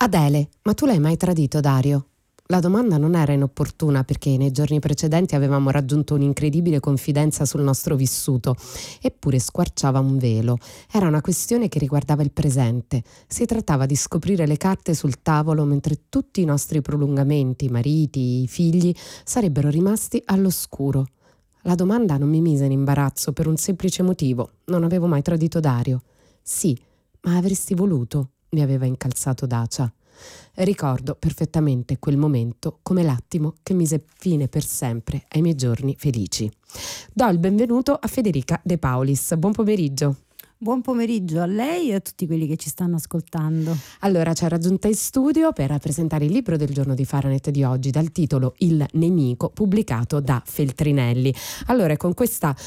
Adele, ma tu l'hai mai tradito, Dario? La domanda non era inopportuna perché nei giorni precedenti avevamo raggiunto un'incredibile confidenza sul nostro vissuto, eppure squarciava un velo. Era una questione che riguardava il presente. Si trattava di scoprire le carte sul tavolo mentre tutti i nostri prolungamenti, mariti, figli, sarebbero rimasti all'oscuro. La domanda non mi mise in imbarazzo per un semplice motivo: non avevo mai tradito Dario. Sì, ma avresti voluto? Mi aveva incalzato Dacia. Ricordo perfettamente quel momento come l'attimo che mise fine per sempre ai miei giorni felici. Do il benvenuto a Federica De Paulis. Buon pomeriggio. Buon pomeriggio a lei e a tutti quelli che ci stanno ascoltando. Allora, ci ha raggiunta in studio per presentare il libro del giorno di Fahrenheit di oggi dal titolo Il nemico, pubblicato da Feltrinelli. Allora, con questo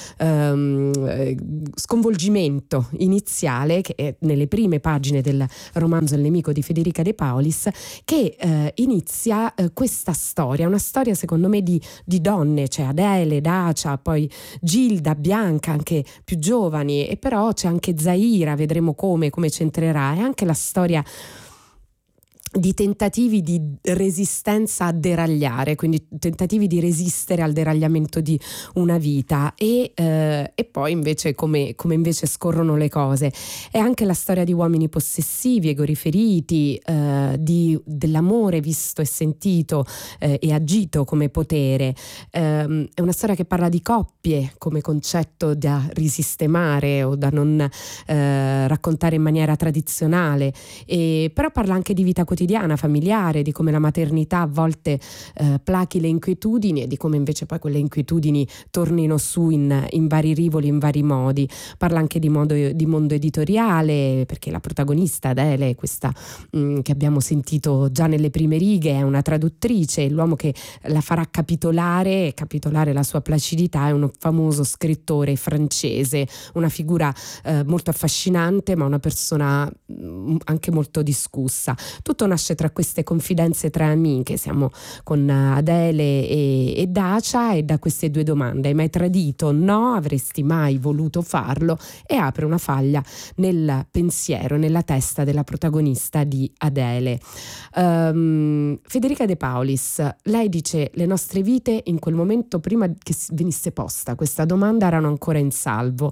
sconvolgimento iniziale che è nelle prime pagine del romanzo Il nemico di Federica De Paulis, che inizia questa storia, una storia secondo me di donne, c'è Adele, Dacia, poi Gilda, Bianca, anche più giovani, e però c'è anche Zaira, vedremo come c'entrerà, e anche la storia di tentativi di resistenza a deragliare, quindi tentativi di resistere al deragliamento di una vita, e poi invece come invece scorrono le cose. È anche la storia di uomini possessivi, egoriferiti, dell'amore visto e sentito e agito come potere. È una storia che parla di coppie come concetto da risistemare o da non raccontare in maniera tradizionale, però parla anche di vita quotidiana, familiare, di come la maternità a volte plachi le inquietudini e di come invece poi quelle inquietudini tornino su in vari rivoli, in vari modi. Parla anche di mondo editoriale, perché la protagonista Adele, questa che abbiamo sentito già nelle prime righe, è una traduttrice. L'uomo che la farà capitolare la sua placidità è un famoso scrittore francese, una figura molto affascinante, ma una persona anche molto discussa. Tutto nasce tra queste confidenze tra amiche. Siamo con Adele e Dacia, e da queste due domande: hai mai tradito? No. Avresti mai voluto farlo? E apre una faglia nel pensiero, nella testa della protagonista di Adele. Federica De Paulis, lei dice: le nostre vite in quel momento, prima che venisse posta questa domanda, erano ancora in salvo.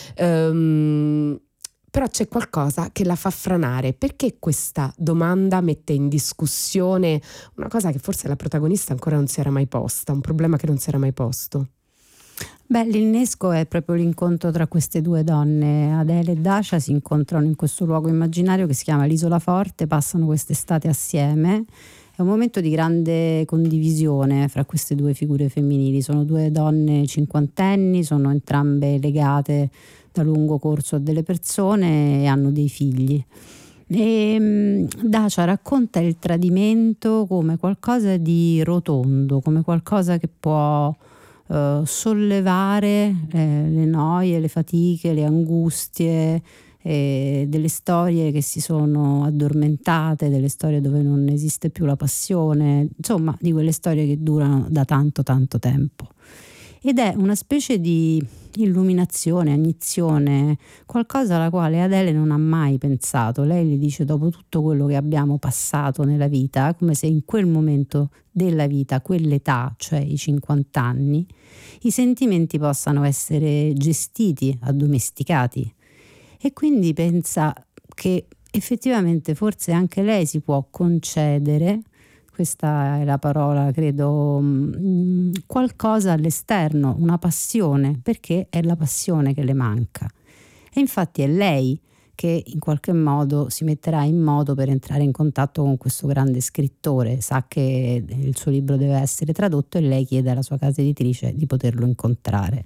Però c'è qualcosa che la fa franare. Perché questa domanda mette in discussione una cosa che forse la protagonista ancora non si era mai posta, un problema che non si era mai posto? Beh, l'innesco è proprio l'incontro tra queste due donne. Adele e Dacia si incontrano in questo luogo immaginario che si chiama l'Isola Forte, passano quest'estate assieme. È un momento di grande condivisione fra queste due figure femminili. Sono due donne cinquantenni, sono entrambe legate da lungo corso a delle persone e hanno dei figli. E Dacia racconta il tradimento come qualcosa di rotondo, come qualcosa che può sollevare le noie, le fatiche, le angustie, delle storie che si sono addormentate, delle storie dove non esiste più la passione, insomma di quelle storie che durano da tanto tempo. Ed è una specie di illuminazione, agnizione, qualcosa alla quale Adele non ha mai pensato. Lei le dice: dopo tutto quello che abbiamo passato nella vita, come se in quel momento della vita, quell'età, cioè i 50 anni, i sentimenti possano essere gestiti, addomesticati. E quindi pensa che effettivamente forse anche lei si può concedere, questa è la parola, credo, qualcosa all'esterno, una passione, perché è la passione che le manca. E infatti è lei che in qualche modo si metterà in moto per entrare in contatto con questo grande scrittore. Sa che il suo libro deve essere tradotto e lei chiede alla sua casa editrice di poterlo incontrare.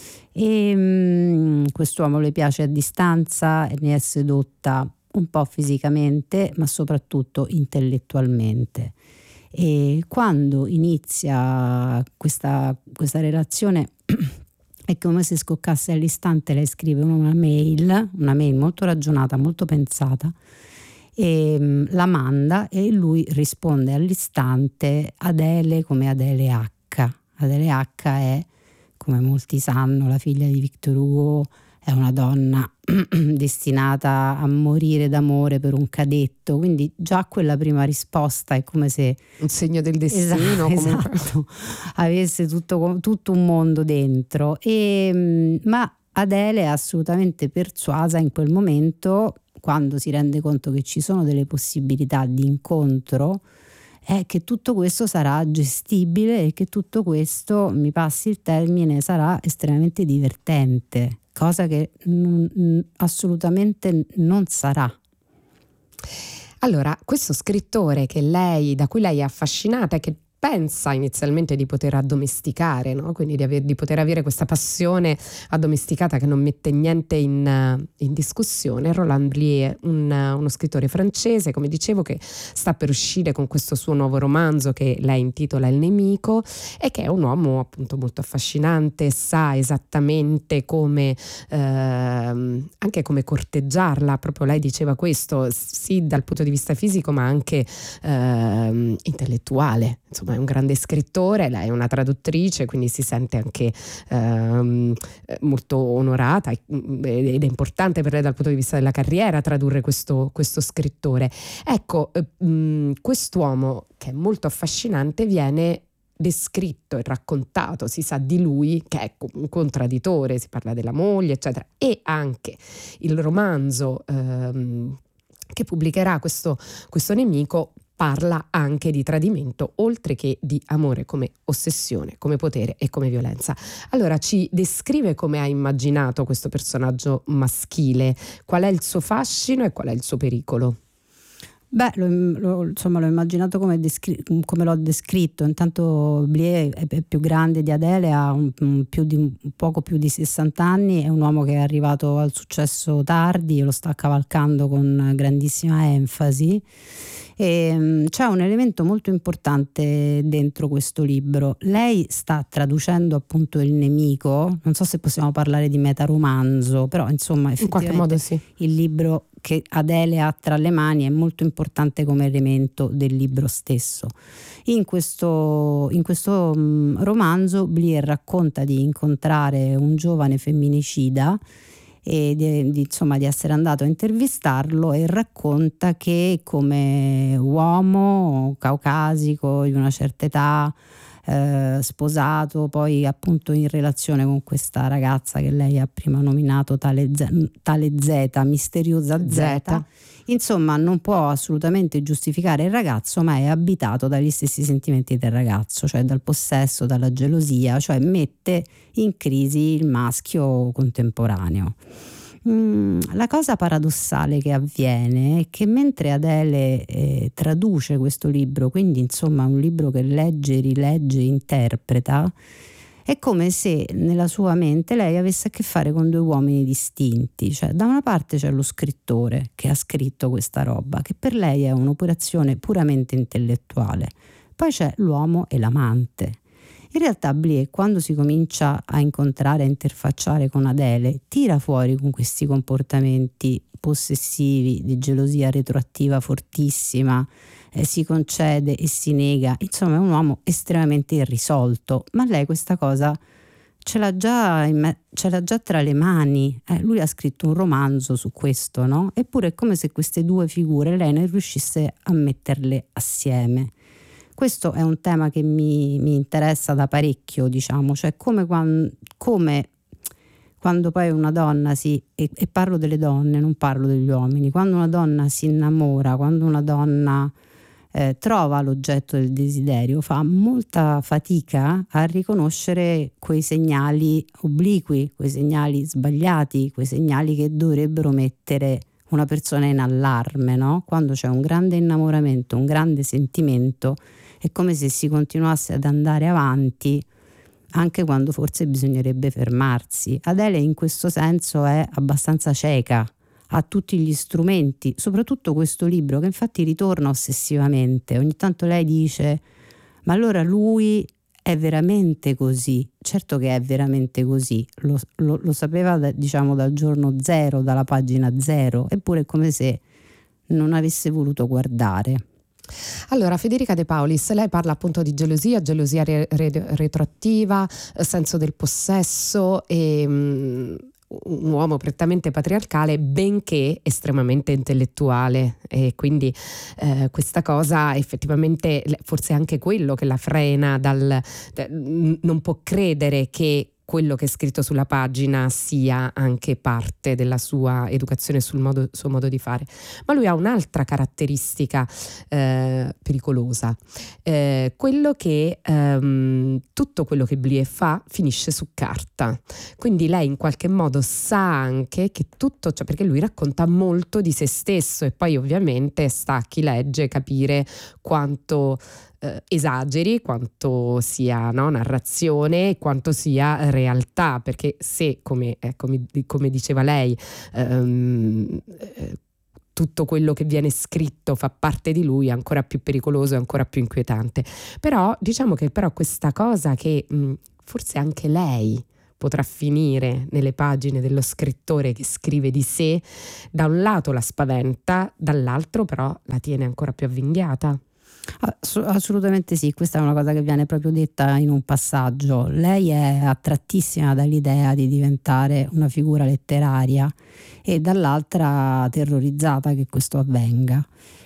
E quest'uomo le piace a distanza e ne è sedotta un po' fisicamente, ma soprattutto intellettualmente. E quando inizia questa relazione è come se scoccasse all'istante. Lei scrive una mail molto ragionata, molto pensata, e la manda, e lui risponde all'istante: Adele come Adele H. Adele H è, come molti sanno, la figlia di Victor Hugo, è una donna destinata a morire d'amore per un cadetto, quindi già quella prima risposta è come se un segno del destino, comunque. Esatto, avesse tutto un mondo dentro. Ma Adele è assolutamente persuasa in quel momento, quando si rende conto che ci sono delle possibilità di incontro, è che tutto questo sarà gestibile e che tutto questo, mi passi il termine, sarà estremamente divertente, cosa che assolutamente non sarà. Allora, questo scrittore da cui lei è affascinata e che pensa inizialmente di poter addomesticare, no? Quindi di poter avere questa passione addomesticata che non mette niente in discussione. Roland Blier, uno scrittore francese, come dicevo, che sta per uscire con questo suo nuovo romanzo che lei intitola Il nemico, e che è un uomo appunto molto affascinante, sa esattamente come anche come corteggiarla. Proprio lei diceva questo, sì, dal punto di vista fisico ma anche intellettuale. Insomma, è un grande scrittore, lei è una traduttrice, quindi si sente anche molto onorata ed è importante per lei dal punto di vista della carriera tradurre questo scrittore. Ecco, quest'uomo che è molto affascinante viene descritto e raccontato, si sa di lui che è un contradditore, si parla della moglie eccetera, e anche il romanzo che pubblicherà questo nemico parla anche di tradimento, oltre che di amore come ossessione, come potere e come violenza. Allora, ci descrive come ha immaginato questo personaggio maschile, qual è il suo fascino e qual è il suo pericolo? Beh, l'ho immaginato come l'ho descritto. Intanto Blier è più grande di Adele, ha poco più di 60 anni, è un uomo che è arrivato al successo tardi e lo sta cavalcando con grandissima enfasi. E c'è un elemento molto importante dentro questo libro. Lei sta traducendo appunto Il nemico, non so se possiamo parlare di metaromanzo, però insomma in qualche modo sì. Il libro che Adele ha tra le mani è molto importante come elemento del libro stesso. In questo romanzo Blier racconta di incontrare un giovane femminicida e di essere andato a intervistarlo, e racconta che come uomo caucasico di una certa età, sposato, poi appunto in relazione con questa ragazza che lei ha prima nominato tale Z, misteriosa Z. Insomma, non può assolutamente giustificare il ragazzo, ma è abitato dagli stessi sentimenti del ragazzo, cioè dal possesso, dalla gelosia, cioè mette in crisi il maschio contemporaneo. La cosa paradossale che avviene è che mentre Adele traduce questo libro, quindi insomma un libro che legge, rilegge, interpreta, è come se nella sua mente lei avesse a che fare con due uomini distinti. Cioè, da una parte c'è lo scrittore che ha scritto questa roba, che per lei è un'operazione puramente intellettuale, poi c'è l'uomo e l'amante. In realtà Blier, quando si comincia a incontrare, a interfacciare con Adele, tira fuori con questi comportamenti possessivi, di gelosia retroattiva fortissima, si concede e si nega. Insomma, è un uomo estremamente irrisolto, ma lei questa cosa ce l'ha già tra le mani. Lui ha scritto un romanzo su questo, no? Eppure è come se queste due figure lei non riuscisse a metterle assieme. Questo è un tema che mi interessa da parecchio, diciamo, cioè come quando poi una donna e parlo delle donne, non parlo degli uomini, quando una donna si innamora, quando una donna trova l'oggetto del desiderio, fa molta fatica a riconoscere quei segnali obliqui, quei segnali sbagliati, quei segnali che dovrebbero mettere una persona in allarme, no? Quando c'è un grande innamoramento, un grande sentimento, è come se si continuasse ad andare avanti anche quando forse bisognerebbe fermarsi. Adele in questo senso è abbastanza cieca, ha tutti gli strumenti, soprattutto questo libro che infatti ritorna ossessivamente. Ogni tanto lei dice: ma allora lui è veramente così? Certo che è veramente così, lo sapeva dal giorno zero, dalla pagina zero, eppure è come se non avesse voluto guardare. Allora, Federica De Paulis, lei parla appunto di gelosia retroattiva, senso del possesso, e un uomo prettamente patriarcale, benché estremamente intellettuale, e quindi questa cosa effettivamente forse è anche quello che la frena non può credere che quello che è scritto sulla pagina sia anche parte della sua educazione, suo modo di fare. Ma lui ha un'altra caratteristica pericolosa, quello che tutto quello che Blier fa finisce su carta. Quindi lei in qualche modo sa anche che tutto, cioè perché lui racconta molto di se stesso, e poi ovviamente sta a chi legge capire quanto esageri, quanto sia, no, narrazione, quanto sia realtà, perché se come diceva lei tutto quello che viene scritto fa parte di lui, è ancora più pericoloso e ancora più inquietante. Però diciamo che questa cosa che forse anche lei potrà finire nelle pagine dello scrittore che scrive di sé, da un lato la spaventa, dall'altro però la tiene ancora più avvinghiata. Assolutamente sì, questa è una cosa che viene proprio detta in un passaggio. Lei è attrattissima dall'idea di diventare una figura letteraria e dall'altra terrorizzata che questo avvenga.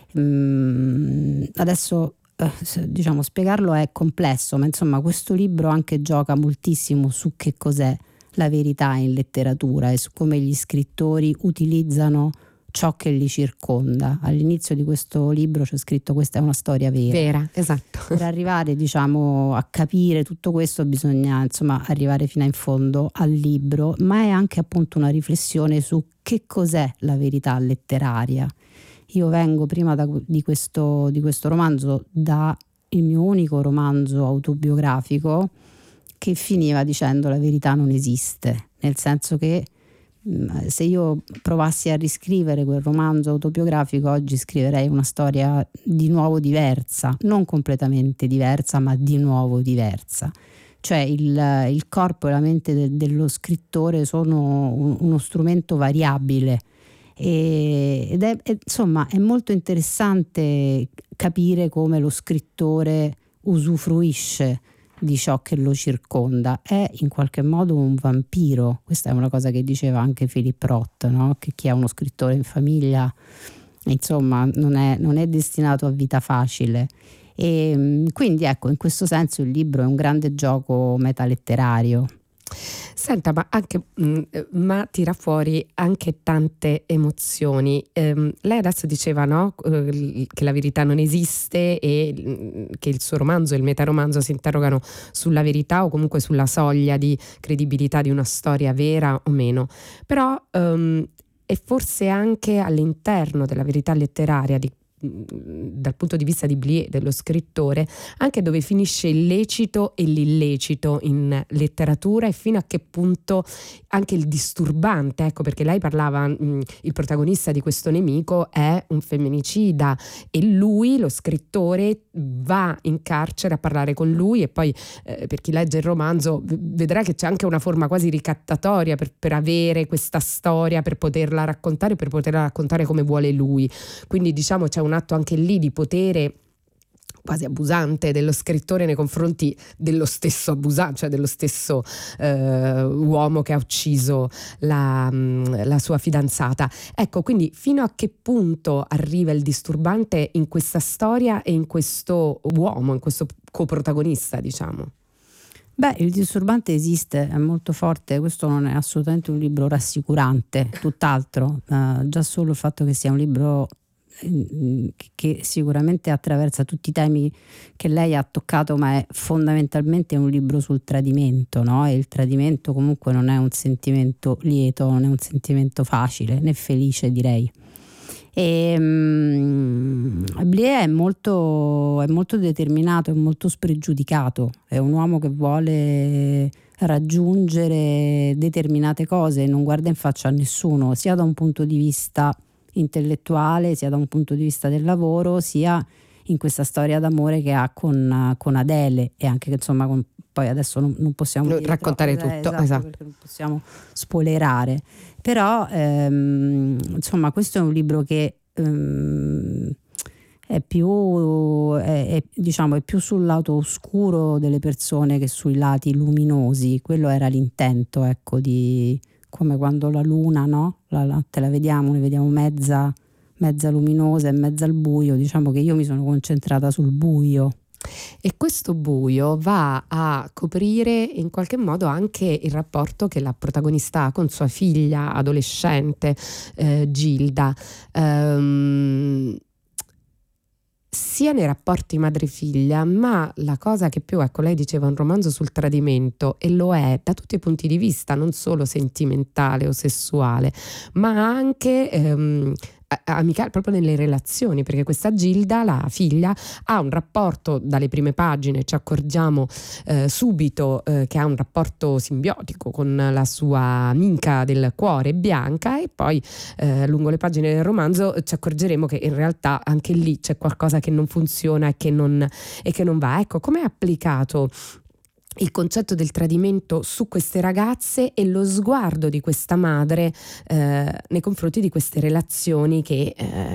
Adesso diciamo spiegarlo è complesso, ma insomma questo libro anche gioca moltissimo su che cos'è la verità in letteratura e su come gli scrittori utilizzano ciò che li circonda. All'inizio di questo libro c'è scritto: questa è una storia vera. Esatto. Per arrivare diciamo a capire tutto questo bisogna insomma arrivare fino in fondo al libro, ma è anche appunto una riflessione su che cos'è la verità letteraria. Io vengo prima di questo romanzo da il mio unico romanzo autobiografico che finiva dicendo: la verità non esiste, nel senso che se io provassi a riscrivere quel romanzo autobiografico oggi scriverei una storia di nuovo diversa, non completamente diversa, ma di nuovo diversa. Cioè il corpo e la mente dello scrittore sono uno strumento variabile ed è insomma è molto interessante capire come lo scrittore usufruisce di ciò che lo circonda. È in qualche modo un vampiro. Questa è una cosa che diceva anche Philip Roth, no? Che chi è uno scrittore in famiglia insomma non è destinato a vita facile, e quindi ecco, in questo senso il libro è un grande gioco metaletterario. Senta, ma tira fuori anche tante emozioni. Lei adesso diceva, no, che la verità non esiste e che il suo romanzo e il metaromanzo si interrogano sulla verità o comunque sulla soglia di credibilità di una storia vera o meno. Però è forse anche all'interno della verità letteraria dal punto di vista di Blier, dello scrittore, anche dove finisce il lecito e l'illecito in letteratura e fino a che punto anche il disturbante, ecco, perché lei parlava, il protagonista di questo nemico è un femminicida e lui, lo scrittore, va in carcere a parlare con lui, e poi per chi legge il romanzo vedrà che c'è anche una forma quasi ricattatoria per avere questa storia, per poterla raccontare come vuole lui. Quindi diciamo c'è un atto anche lì di potere quasi abusante dello scrittore nei confronti dello stesso abusante, cioè dello stesso uomo che ha ucciso la sua fidanzata. Ecco, quindi fino a che punto arriva il disturbante in questa storia e in questo uomo, in questo coprotagonista, diciamo? Beh, il disturbante esiste, è molto forte, questo non è assolutamente un libro rassicurante, tutt'altro, già solo il fatto che sia un libro che sicuramente attraversa tutti i temi che lei ha toccato, ma è fondamentalmente un libro sul tradimento, no? E il tradimento comunque non è un sentimento lieto, non è un sentimento facile né felice, direi. E Blier è molto determinato, è molto spregiudicato, è un uomo che vuole raggiungere determinate cose, non guarda in faccia a nessuno, sia da un punto di vista intellettuale, sia da un punto di vista del lavoro, sia in questa storia d'amore che ha con Adele, e anche che insomma poi adesso non possiamo raccontare tutto, esatto, perché non possiamo spoilerare, però insomma questo è un libro che è più diciamo è più sul lato oscuro delle persone che sui lati luminosi. Quello era l'intento, ecco, di come quando la luna, no? Te la vediamo, ne vediamo mezza luminosa e mezza al buio. Diciamo che io mi sono concentrata sul buio. E questo buio va a coprire in qualche modo anche il rapporto che la protagonista ha con sua figlia adolescente, Gilda. Sia nei rapporti madre-figlia, ma la cosa che più, ecco, lei diceva un romanzo sul tradimento, e lo è da tutti i punti di vista, non solo sentimentale o sessuale, ma anche amicale, proprio nelle relazioni, perché questa Gilda, la figlia, ha un rapporto, dalle prime pagine ci accorgiamo subito che ha un rapporto simbiotico con la sua amica del cuore, Bianca, e poi lungo le pagine del romanzo ci accorgeremo che in realtà anche lì c'è qualcosa che non funziona e che non va. Ecco, come è applicato il concetto del tradimento su queste ragazze e lo sguardo di questa madre nei confronti di queste relazioni che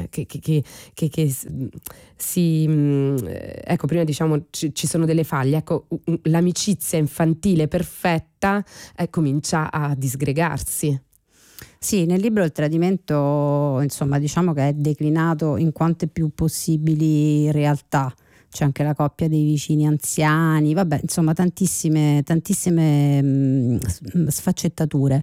si ecco, prima diciamo ci sono delle faglie, ecco, l'amicizia infantile perfetta comincia a disgregarsi. Sì, nel libro il tradimento, insomma, diciamo che è declinato in quante più possibili realtà. C'è anche la coppia dei vicini anziani, vabbè, insomma tantissime sfaccettature.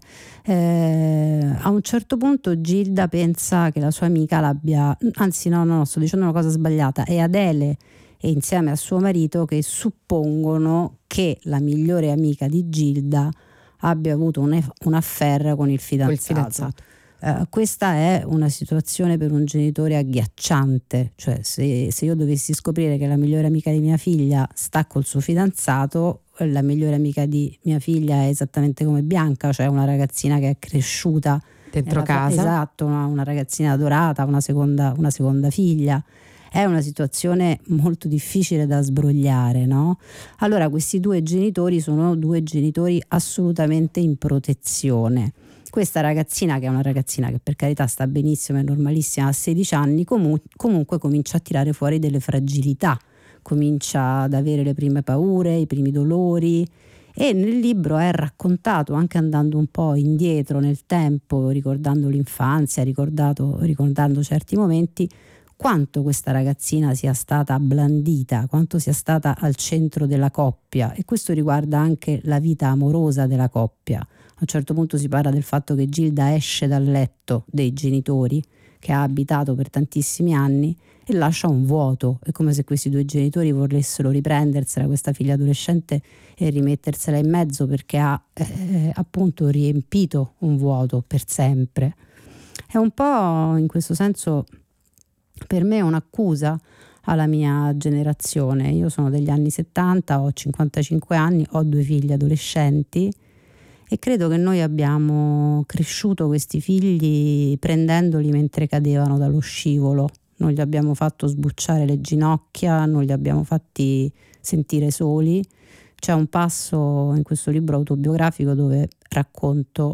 A un certo punto Gilda pensa che la sua amica l'abbia, anzi no, sto dicendo una cosa sbagliata, è Adele e insieme a suo marito che suppongono che la migliore amica di Gilda abbia avuto un affair con il fidanzato. Questa è una situazione per un genitore agghiacciante, cioè se io dovessi scoprire che la migliore amica di mia figlia sta col suo fidanzato, la migliore amica di mia figlia è esattamente come Bianca, cioè una ragazzina che è cresciuta dentro casa. Esatto, una ragazzina adorata, una seconda figlia. È una situazione molto difficile da sbrogliare, no? Allora questi due genitori sono due genitori assolutamente in protezione. Questa ragazzina, che è una ragazzina che per carità sta benissimo, è normalissima, a 16 anni, comunque comincia a tirare fuori delle fragilità, comincia ad avere le prime paure, i primi dolori, e nel libro è raccontato, anche andando un po' indietro nel tempo, ricordando l'infanzia, ricordando certi momenti, quanto questa ragazzina sia stata blandita, quanto sia stata al centro della coppia, e questo riguarda anche la vita amorosa della coppia. A un certo punto si parla del fatto che Gilda esce dal letto dei genitori che ha abitato per tantissimi anni e lascia un vuoto. È come se questi due genitori volessero riprendersela, questa figlia adolescente, e rimettersela in mezzo, perché ha appunto riempito un vuoto per sempre. È un po' in questo senso per me un'accusa alla mia generazione. Io sono degli anni 70, ho 55 anni, ho due figli adolescenti e credo che noi abbiamo cresciuto questi figli prendendoli mentre cadevano dallo scivolo. Non gli abbiamo fatto sbucciare le ginocchia, non li abbiamo fatti sentire soli. C'è un passo in questo libro autobiografico dove racconto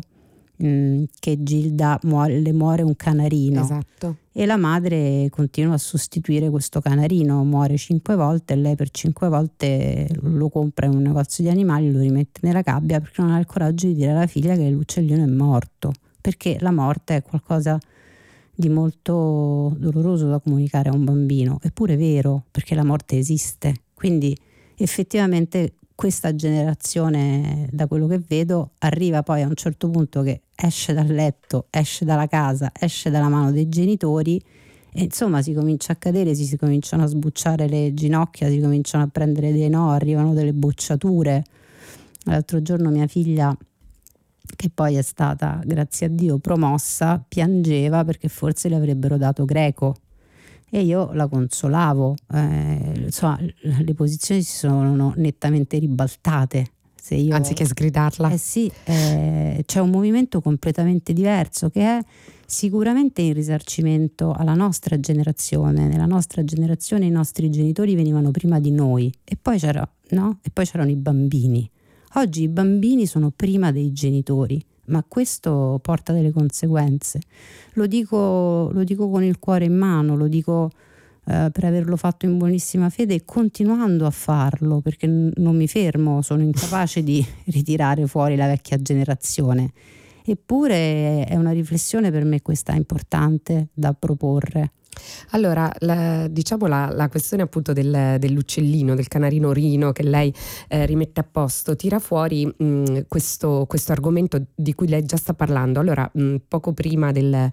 che Gilda le muore un canarino. Esatto. E la madre continua a sostituire questo canarino, muore 5 volte e lei per 5 volte lo compra in un negozio di animali, lo rimette nella gabbia perché non ha il coraggio di dire alla figlia che l'uccellino è morto, perché la morte è qualcosa di molto doloroso da comunicare a un bambino. Eppure è vero, perché la morte esiste. Quindi effettivamente questa generazione, da quello che vedo, arriva poi a un certo punto che esce dal letto, esce dalla casa, esce dalla mano dei genitori e insomma si comincia a cadere, si cominciano a sbucciare le ginocchia, si cominciano a prendere dei no, arrivano delle bocciature. L'altro giorno mia figlia, che poi è stata, grazie a Dio, promossa, piangeva perché forse le avrebbero dato greco. E io la consolavo, insomma le posizioni si sono nettamente ribaltate. Anziché sgridarla. Sì, c'è un movimento completamente diverso che è sicuramente in risarcimento alla nostra generazione. Nella nostra generazione i nostri genitori venivano prima di noi e poi c'erano i bambini. Oggi i bambini sono prima dei genitori. Ma questo porta delle conseguenze. Lo dico con il cuore in mano, lo dico per averlo fatto in buonissima fede e continuando a farlo, perché non mi fermo, sono incapace di ritirare fuori la vecchia generazione. Eppure è una riflessione per me questa importante da proporre. Allora, diciamo la questione appunto dell'uccellino, del canarino Rino che lei rimette a posto, tira fuori questo argomento di cui lei già sta parlando. Allora, poco prima del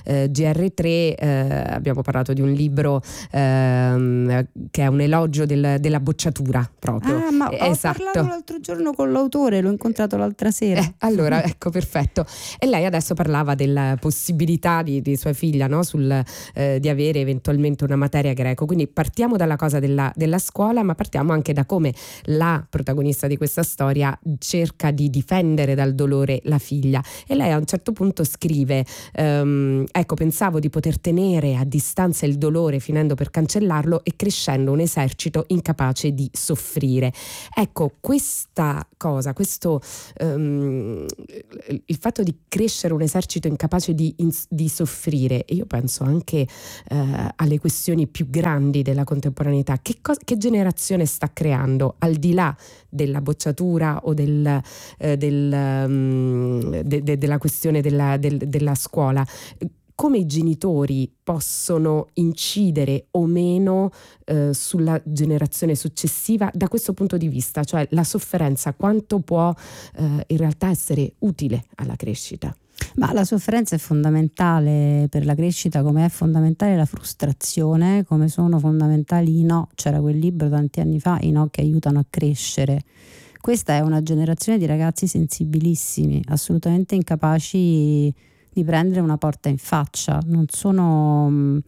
GR3 abbiamo parlato di un libro che è un elogio della bocciatura proprio. Ah, ma ho esatto. parlato l'altro giorno con l'autore, l'ho incontrato l'altra sera. Allora, ecco, perfetto. E lei adesso parlava della possibilità di sua figlia, no? Di avere eventualmente una materia greco. Quindi partiamo dalla cosa della scuola, ma partiamo anche da come la protagonista di questa storia cerca di difendere dal dolore la figlia. E lei a un certo punto scrive ecco, pensavo di poter tenere a distanza il dolore finendo per cancellarlo e crescendo un esercito incapace di soffrire. Ecco, questa cosa, il fatto di crescere un esercito incapace di soffrire, e io penso anche alle questioni più grandi della contemporaneità, che generazione sta creando, al di là della bocciatura o della questione della scuola. Come i genitori possono incidere o meno sulla generazione successiva da questo punto di vista, cioè la sofferenza quanto può in realtà essere utile alla crescita? Ma la sofferenza è fondamentale per la crescita, come è fondamentale la frustrazione, come sono fondamentali i no. C'era quel libro tanti anni fa, I no che aiutano a crescere. Questa è una generazione di ragazzi sensibilissimi, assolutamente incapaci di prendere una porta in faccia, non sono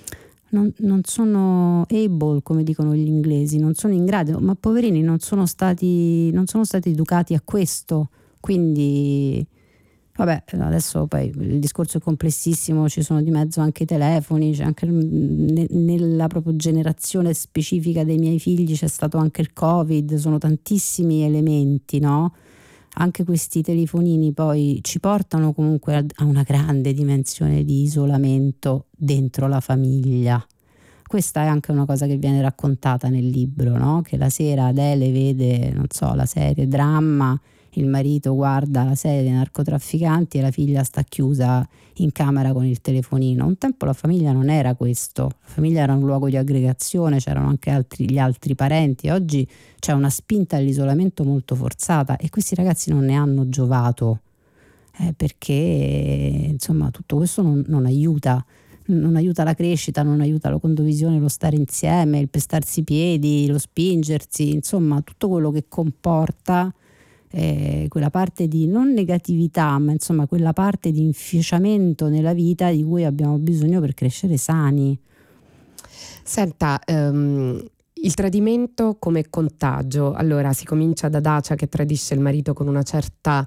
able, come dicono gli inglesi, non sono in grado, ma poverini non sono stati educati a questo, quindi vabbè, adesso poi il discorso è complessissimo, ci sono di mezzo anche i telefoni, c'è anche nella proprio generazione specifica dei miei figli c'è stato anche il Covid, sono tantissimi elementi, no? Anche questi telefonini poi ci portano comunque a una grande dimensione di isolamento dentro la famiglia. Questa è anche una cosa che viene raccontata nel libro, no? Che la sera Adele vede, non so, la serie dramma, il marito guarda la serie dei narcotrafficanti e la figlia sta chiusa in camera con il telefonino. Un tempo la famiglia non era questo, la famiglia era un luogo di aggregazione, c'erano anche gli altri parenti. Oggi c'è una spinta all'isolamento molto forzata e questi ragazzi non ne hanno giovato perché insomma tutto questo non aiuta. Non aiuta la crescita, non aiuta la condivisione, lo stare insieme, il pestarsi i piedi, lo spingersi, insomma tutto quello che comporta quella parte di non negatività, ma insomma quella parte di inficiamento nella vita di cui abbiamo bisogno per crescere sani. Senta, il tradimento come contagio. Allora si comincia da Dacia che tradisce il marito con una certa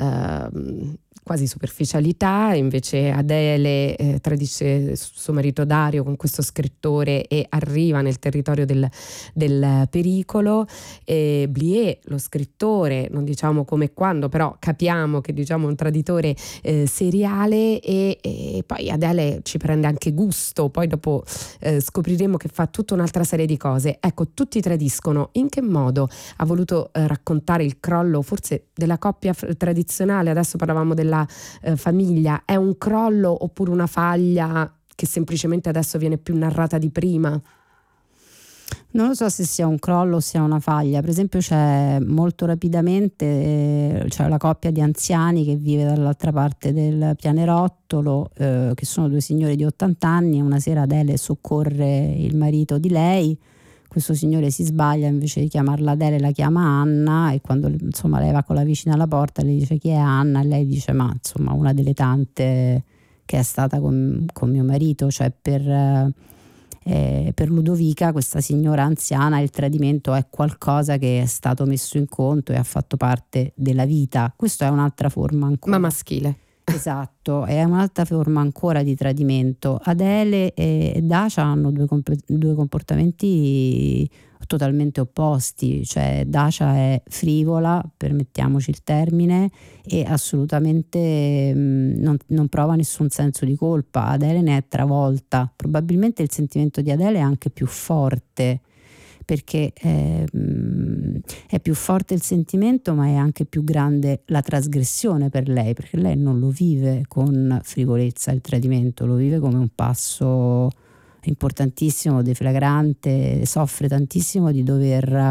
quasi superficialità, invece Adele tradisce suo marito Dario con questo scrittore e arriva nel territorio del pericolo. Blier, lo scrittore, non diciamo come e quando, però capiamo che diciamo un traditore seriale e poi Adele ci prende anche gusto, poi dopo scopriremo che fa tutta un'altra serie di cose. Ecco, tutti tradiscono. In che modo ha voluto raccontare il crollo forse della coppia tradizionale? Adesso parlavamo della famiglia. È un crollo oppure una faglia che semplicemente adesso viene più narrata di prima? Non lo so se sia un crollo o sia una faglia. Per esempio c'è molto rapidamente c'è la coppia di anziani che vive dall'altra parte del pianerottolo, che sono due signori di 80 anni. Una sera Adele soccorre il marito di lei, questo signore si sbaglia, invece di chiamarla Adele la chiama Anna e quando insomma lei va con la vicina alla porta le dice chi è Anna e lei dice ma insomma una delle tante che è stata con mio marito, cioè per Ludovica, questa signora anziana, il tradimento è qualcosa che è stato messo in conto e ha fatto parte della vita. Questo è un'altra forma ancora. Ma maschile. Esatto, è un'altra forma ancora di tradimento. Adele e Dacia hanno due comportamenti totalmente opposti, cioè Dacia è frivola, permettiamoci il termine, e assolutamente non prova nessun senso di colpa. Adele ne è travolta, probabilmente il sentimento di Adele è anche più forte perché è più forte il sentimento, ma è anche più grande la trasgressione per lei, perché lei non lo vive con frivolezza il tradimento, lo vive come un passo importantissimo, deflagrante, soffre tantissimo di dover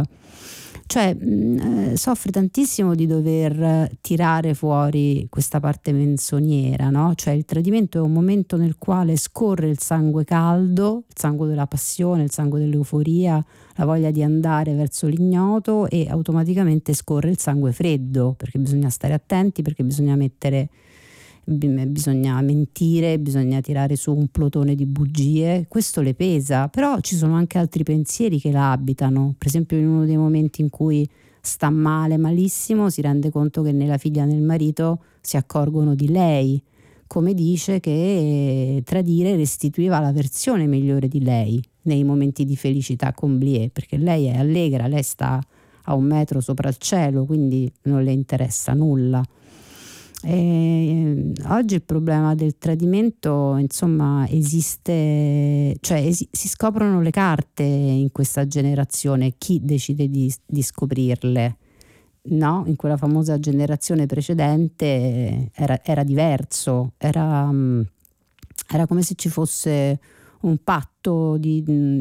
tirare fuori questa parte menzognera, no? Cioè il tradimento è un momento nel quale scorre il sangue caldo, il sangue della passione, il sangue dell'euforia, la voglia di andare verso l'ignoto, e automaticamente scorre il sangue freddo, perché bisogna stare attenti, perché bisogna mentire, bisogna tirare su un plotone di bugie. Questo le pesa, però ci sono anche altri pensieri che la abitano. Per esempio, in uno dei momenti in cui sta male, malissimo, si rende conto che né la figlia né il marito si accorgono di lei, come dice che tradire restituiva la versione migliore di lei nei momenti di felicità con Blier, perché lei è allegra, lei sta a 1 metro sopra il cielo, quindi non le interessa nulla. Oggi il problema del tradimento, insomma, esiste, cioè si scoprono le carte in questa generazione, chi decide di scoprirle, no? In quella famosa generazione precedente era diverso, era come se ci fosse un patto di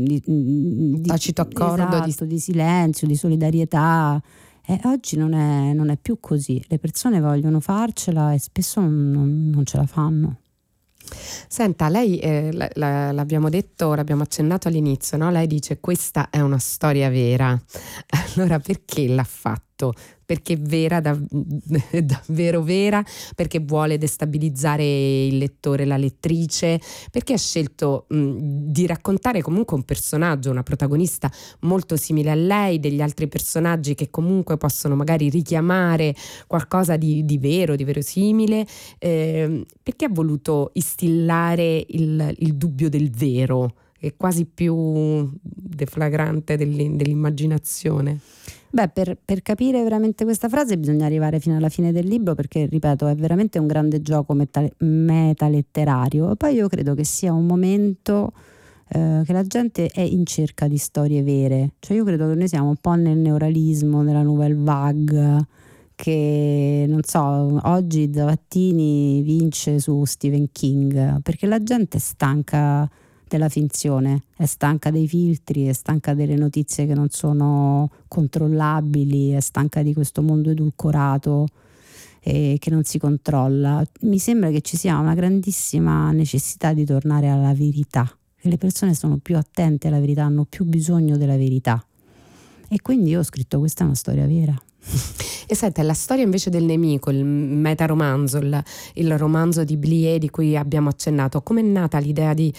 tacito accordo, esatto, di silenzio, di solidarietà. Oggi non è più così, le persone vogliono farcela e spesso non ce la fanno. Senta, lei l'abbiamo detto, l'abbiamo accennato all'inizio, no? Lei dice questa è una storia vera. Allora perché l'ha fatto? Perché è vera, davvero vera? Perché vuole destabilizzare il lettore, la lettrice? Perché ha scelto di raccontare comunque un personaggio, una protagonista molto simile a lei, degli altri personaggi che comunque possono magari richiamare qualcosa di vero, di verosimile? Perché ha voluto instillare il dubbio del vero, che è quasi più deflagrante dell'immaginazione? Beh, per capire veramente questa frase bisogna arrivare fino alla fine del libro, perché, ripeto, è veramente un grande gioco metaletterario. E poi io credo che sia un momento che la gente è in cerca di storie vere. Cioè io credo che noi siamo un po' nel neorealismo, nella nouvelle vague, che non so, oggi Zavattini vince su Stephen King, perché la gente è stanca della finzione, è stanca dei filtri, è stanca delle notizie che non sono controllabili, è stanca di questo mondo edulcorato che non si controlla. Mi sembra che ci sia una grandissima necessità di tornare alla verità, che le persone sono più attente alla verità, hanno più bisogno della verità, e quindi io ho scritto questa è una storia vera. E senta, la storia invece del nemico, il metaromanzo, il romanzo di Blier di cui abbiamo accennato, com'è nata l'idea di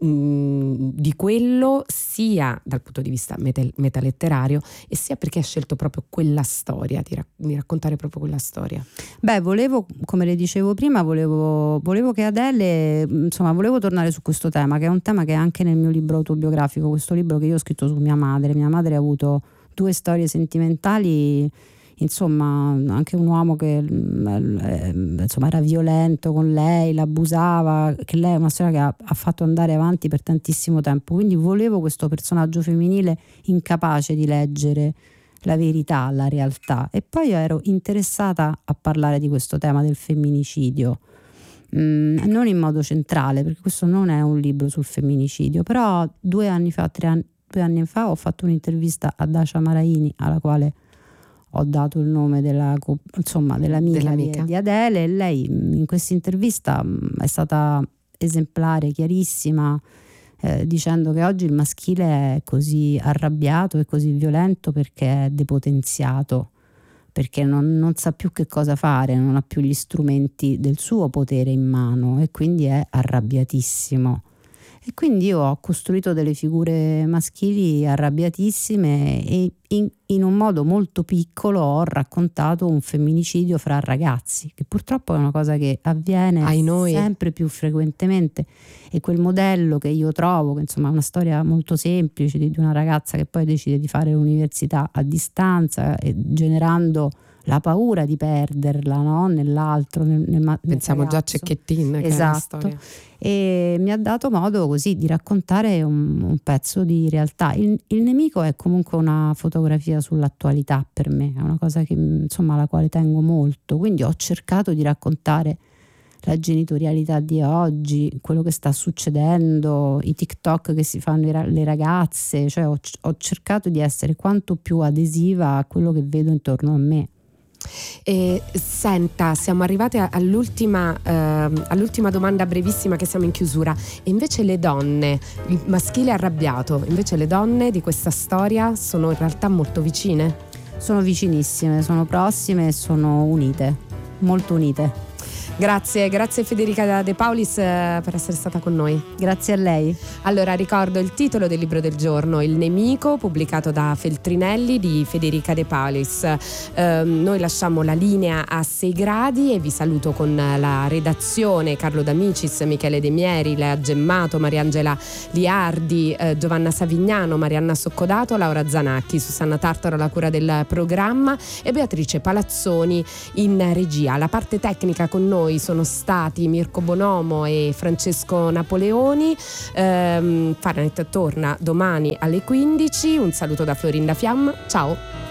quello, sia dal punto di vista metaletterario e sia perché ha scelto proprio quella storia, di raccontare proprio quella storia? Beh, volevo, come le dicevo prima, volevo che Adele, insomma, volevo tornare su questo tema, che è un tema che è anche nel mio libro autobiografico, questo libro che io ho scritto su mia madre. Mia madre ha avuto 2 storie sentimentali. Insomma, anche un uomo che insomma era violento con lei, l'abusava, che lei è una storia che ha fatto andare avanti per tantissimo tempo, quindi volevo questo personaggio femminile incapace di leggere la verità, la realtà. E poi ero interessata a parlare di questo tema del femminicidio, non in modo centrale, perché questo non è un libro sul femminicidio, però 2 anni fa ho fatto un'intervista a Dacia Maraini, alla quale ho dato il nome dell'amica di Adele, e lei in questa intervista è stata esemplare, chiarissima, dicendo che oggi il maschile è così arrabbiato e così violento perché è depotenziato, perché non sa più che cosa fare, non ha più gli strumenti del suo potere in mano e quindi è arrabbiatissimo. E quindi io ho costruito delle figure maschili arrabbiatissime e in un modo molto piccolo ho raccontato un femminicidio fra ragazzi, che purtroppo è una cosa che avviene sempre più frequentemente, e quel modello che io trovo, che insomma è una storia molto semplice di una ragazza che poi decide di fare l'università a distanza, generando la paura di perderla, no? Nell'altro, pensiamo nel già a ragazzo. Cecchettin, che Esatto. è la storia. E mi ha dato modo così di raccontare un pezzo di realtà. Il nemico è comunque una fotografia sull'attualità per me, è una cosa che insomma alla quale tengo molto, quindi ho cercato di raccontare la genitorialità di oggi, quello che sta succedendo, i TikTok che si fanno le ragazze, cioè ho cercato di essere quanto più adesiva a quello che vedo intorno a me. E senta, siamo arrivate all'ultima domanda brevissima, che siamo in chiusura. E invece le donne, il maschile arrabbiato, invece le donne di questa storia sono in realtà molto vicine? Sono vicinissime, sono prossime e sono unite, molto unite. Grazie Federica De Paulis per essere stata con noi. Grazie a lei. Allora ricordo il titolo del libro del giorno, Il nemico, pubblicato da Feltrinelli, di Federica De Paulis. Noi lasciamo la linea a 6 gradi e vi saluto con la redazione: Carlo D'Amicis, Michele De Mieri, Lea Gemmato, Mariangela Liardi, Giovanna Savignano, Marianna Soccodato, Laura Zanacchi, Susanna Tartaro alla cura del programma e Beatrice Palazzoni in regia. La parte tecnica con noi sono stati Mirko Bonomo e Francesco Napoleoni. Fahrenheit torna domani alle 15. Un saluto da Florinda Fiamma. Ciao.